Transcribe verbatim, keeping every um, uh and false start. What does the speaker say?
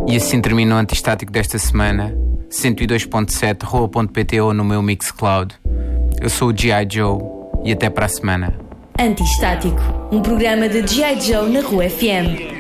E assim termina o Antistático desta semana. cento e dois ponto sete, rua ponto pt ou no meu Mixcloud. Eu sou o G I. Joe e até para a semana. Antistático, um programa de G I. Joe na Rua F M.